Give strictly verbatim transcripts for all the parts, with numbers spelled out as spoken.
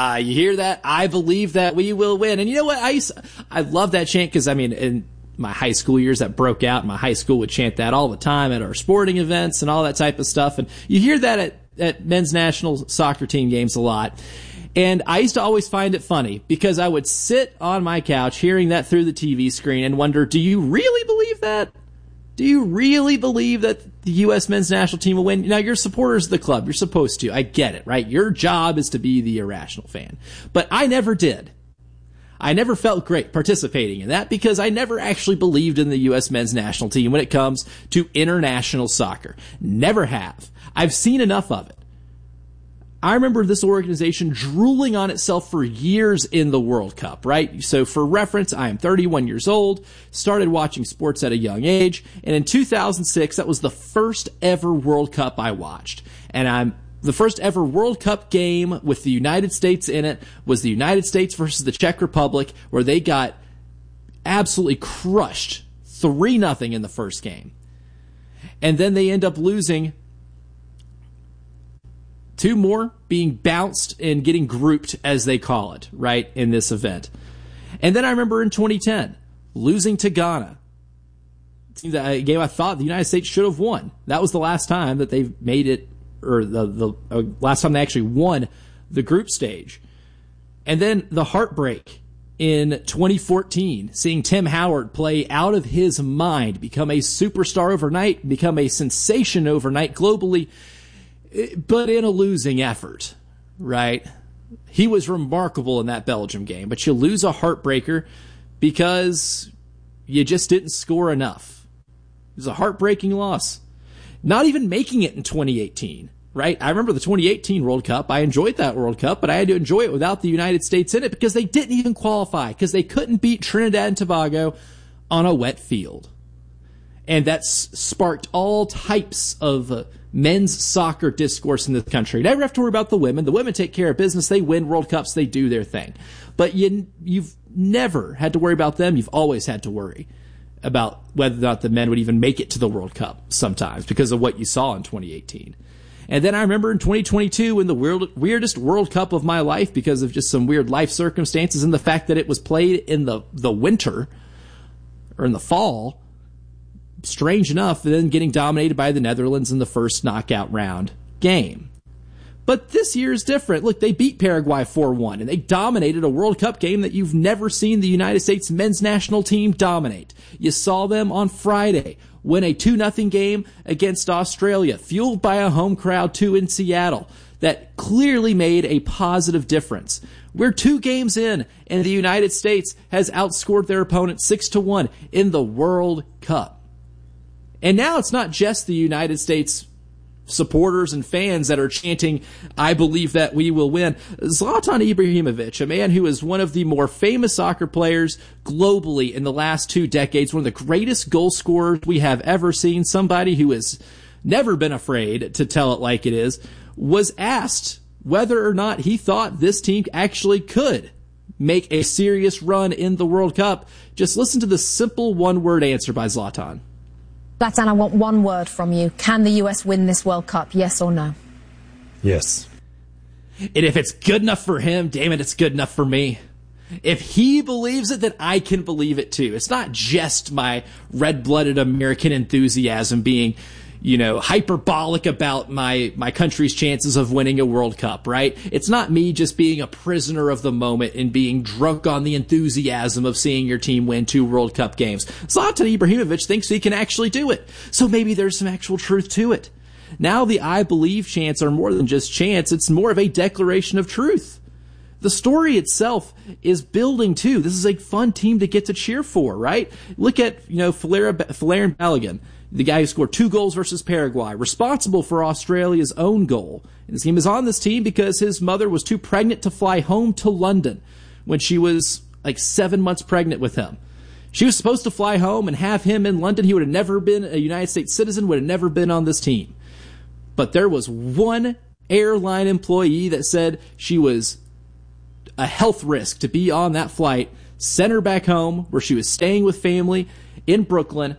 Ah, you hear that? I believe that we will win. And you know what? I used, I love that chant because, I mean, in my high school years that broke out, my high school would chant that all the time at our sporting events and all that type of stuff. And you hear that at, at men's national soccer team games a lot. And I used to always find it funny because I would sit on my couch hearing that through the T V screen and wonder, do you really believe that? Do you really believe that the U S men's national team will win? Now, you're supporters of the club. You're supposed to. I get it, right? Your job is to be the irrational fan. But I never did. I never felt great participating in that because I never actually believed in the U S men's national team when it comes to international soccer. Never have. I've seen enough of it. I remember this organization drooling on itself for years in the World Cup, right? So for reference, I am thirty-one years old, started watching sports at a young age, and in two thousand six, that was the first ever World Cup I watched. And I'm the first ever World Cup game with the United States in it was the United States versus the Czech Republic, where they got absolutely crushed three nothing in the first game. And then they end up losing two more, being bounced and getting grouped, as they call it, right, in this event. And then I remember in twenty ten, losing to Ghana. A game I thought the United States should have won. That was the last time that they made it, or the, the uh, last time they actually won the group stage. And then the heartbreak in twenty fourteen, seeing Tim Howard play out of his mind, become a superstar overnight, become a sensation overnight globally, but in a losing effort, right? He was remarkable in that Belgium game, but you lose a heartbreaker because you just didn't score enough. It was a heartbreaking loss. Not even making it in twenty eighteen, right? I remember the twenty eighteen World Cup. I enjoyed that World Cup, but I had to enjoy it without the United States in it because they didn't even qualify, because they couldn't beat Trinidad and Tobago on a wet field. And that's sparked all types of uh, men's soccer discourse in this country. Never have to worry about the women. The women take care of business. They win World Cups. They do their thing. But you, you've never had to worry about them. You've always had to worry about whether or not the men would even make it to the World Cup sometimes because of what you saw in twenty eighteen. And then I remember in twenty twenty-two, in the weird, weirdest World Cup of my life because of just some weird life circumstances and the fact that it was played in the, the winter or in the fall, strange enough, then getting dominated by the Netherlands in the first knockout round game. But this year is different. Look, they beat Paraguay four one, and they dominated a World Cup game that you've never seen the United States men's national team dominate. You saw them on Friday win a two nothing game against Australia, fueled by a home crowd too in Seattle. That clearly made a positive difference. We're two games in, and the United States has outscored their opponent six to one in the World Cup. And now it's not just the United States supporters and fans that are chanting, I believe that we will win. Zlatan Ibrahimovic, a man who is one of the more famous soccer players globally in the last two decades, one of the greatest goal scorers we have ever seen, somebody who has never been afraid to tell it like it is, was asked whether or not he thought this team actually could make a serious run in the World Cup. Just listen to the simple one-word answer by Zlatan. Zlatan, I want one word from you. Can the U S win this World Cup, yes or no? Yes. And if it's good enough for him, damn it, it's good enough for me. If he believes it, then I can believe it too. It's not just my red-blooded American enthusiasm being, you know, hyperbolic about my, my country's chances of winning a World Cup, right? It's not me just being a prisoner of the moment and being drunk on the enthusiasm of seeing your team win two World Cup games. Zlatan Ibrahimovic thinks he can actually do it. So maybe there's some actual truth to it. Now the I believe chants are more than just chants. It's more of a declaration of truth. The story itself is building too. This is a fun team to get to cheer for, right? Look at, you know, Folarin Balogun, the guy who scored two goals versus Paraguay, responsible for Australia's own goal. And his team is on this team because his mother was too pregnant to fly home to London when she was like seven months pregnant with him. She was supposed to fly home and have him in London. He would have never been a United States citizen, would have never been on this team. But there was one airline employee that said she was a health risk to be on that flight, sent her back home where she was staying with family in Brooklyn,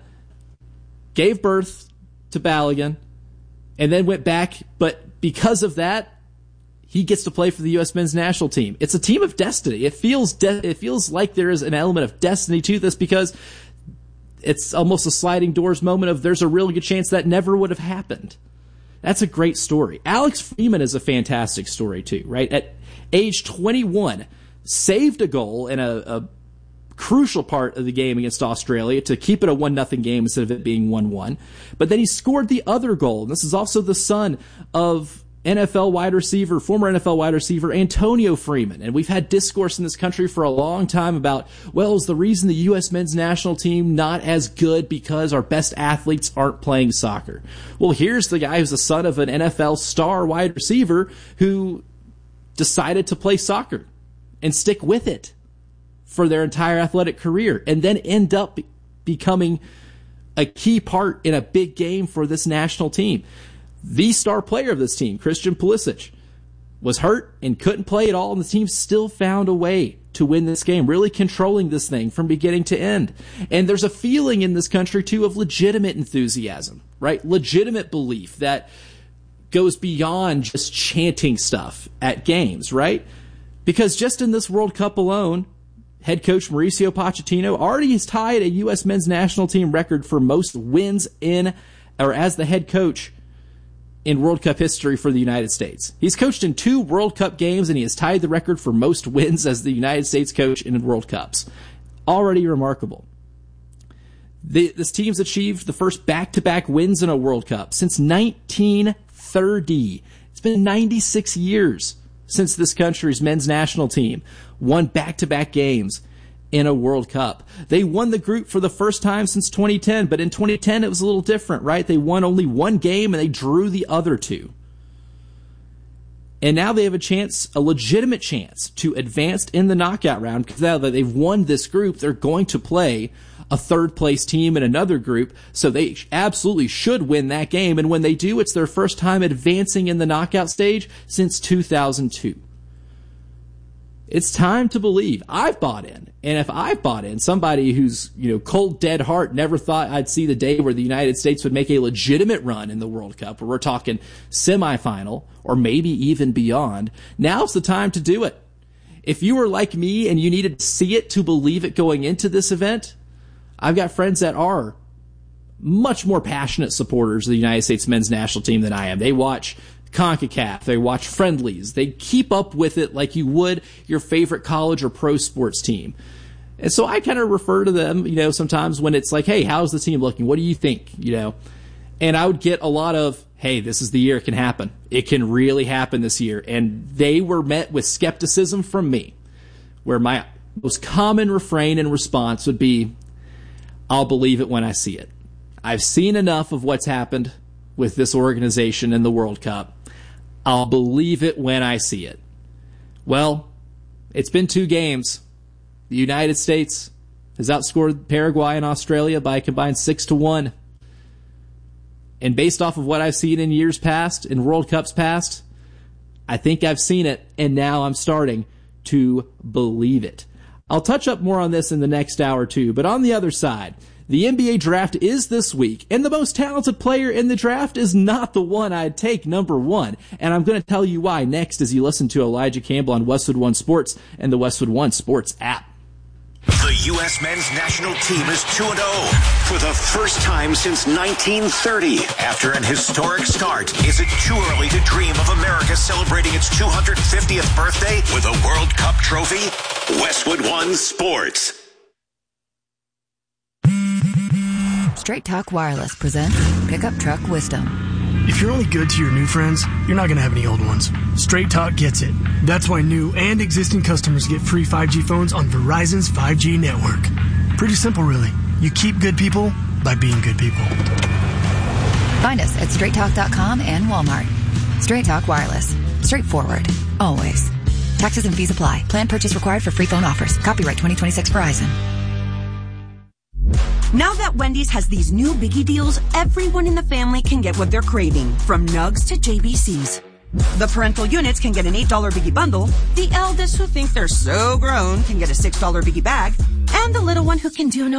gave birth to Balogun, and then went back. But because of that, he gets to play for the U S men's national team. It's a team of destiny. It feels de- it feels like there is an element of destiny to this because it's almost a sliding doors moment of there's a real good chance that never would have happened. That's a great story. Alex Freeman is a fantastic story too, right? At age twenty-one, saved a goal in a, a crucial part of the game against Australia to keep it a one nothing game instead of it being one one. But then he scored the other goal. And this is also the son of N F L wide receiver, former N F L wide receiver Antonio Freeman. And we've had discourse in this country for a long time about, well, is the reason the U S men's national team not as good because our best athletes aren't playing soccer? Well, here's the guy who's the son of an N F L star wide receiver who decided to play soccer and stick with it for their entire athletic career and then end up be- becoming a key part in a big game for this national team. The star player of this team, Christian Pulisic, was hurt and couldn't play at all, and the team still found a way to win this game, really controlling this thing from beginning to end. And there's a feeling in this country, too, of legitimate enthusiasm, right? Legitimate belief that goes beyond just chanting stuff at games, right? Because just in this World Cup alone, head coach Mauricio Pochettino already has tied a U S men's national team record for most wins in, or as the head coach in World Cup history for the United States. He's coached in two World Cup games, and he has tied the record for most wins as the United States coach in World Cups. Already remarkable. The, this team's achieved the first back-to-back wins in a World Cup since nineteen thirty. It's been ninety-six years since this country's men's national team won back-to-back games in a World Cup. They won the group for the first time since twenty ten, but in twenty ten it was a little different, right? They won only one game and they drew the other two. And now they have a chance, a legitimate chance, to advance in the knockout round because now that they've won this group, they're going to play a third-place team in another group, so they absolutely should win that game. And when they do, it's their first time advancing in the knockout stage since two thousand two. It's time to believe. I've bought in. And if I've bought in, somebody who's, you know, cold, dead heart, never thought I'd see the day where the United States would make a legitimate run in the World Cup, where we're talking semifinal or maybe even beyond, now's the time to do it. If you were like me and you needed to see it to believe it going into this event, I've got friends that are much more passionate supporters of the United States men's national team than I am. They watch CONCACAF, they watch friendlies, they keep up with it like you would your favorite college or pro sports team. And so I kind of refer to them, you know, sometimes when it's like, hey, how's the team looking? What do you think? You know, and I would get a lot of, hey, this is the year it can happen. It can really happen this year. And they were met with skepticism from me, where my most common refrain and response would be, I'll believe it when I see it. I've seen enough of what's happened with this organization in the World Cup. I'll believe it when I see it. Well, it's been two games. The United States has outscored Paraguay and Australia by a combined six to one. And based off of what I've seen in years past, in World Cups past, I think I've seen it, and now I'm starting to believe it. I'll touch up more on this in the next hour too, but on the other side, the N B A draft is this week, and the most talented player in the draft is not the one I'd take number one. And I'm going to tell you why next as you listen to Elijah Campbell on Westwood One Sports and the Westwood One Sports app. The U S men's national team is two and oh for the first time since nineteen thirty. After an historic start, is it too early to dream of America celebrating its two hundred fiftieth birthday with a World Cup trophy? Westwood One Sports. Straight Talk Wireless presents Pickup Truck Wisdom. If you're only good to your new friends, you're not going to have any old ones. Straight Talk gets it. That's why new and existing customers get free five G phones on Verizon's five G network. Pretty simple, really. You keep good people by being good people. Find us at straight talk dot com and Walmart. Straight Talk Wireless. Straightforward. Always. Taxes and fees apply. Plan purchase required for free phone offers. Copyright twenty twenty-six Verizon. Now that Wendy's has these new biggie deals, everyone in the family can get what they're craving, from nugs to J B Cs. The parental units can get an eight dollar biggie bundle, the eldest who think they're so grown can get a six dollar biggie bag, and the little one who can do no